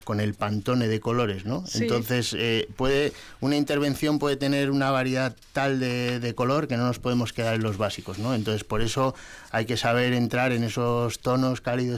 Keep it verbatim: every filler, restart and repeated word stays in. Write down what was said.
con el Pantone de colores, ¿no? Sí. Entonces, eh, puede una intervención puede tener una variedad tal de, de color que no nos podemos quedar en los básicos, ¿no? Entonces, por eso hay que saber entrar en esos tonos cálidos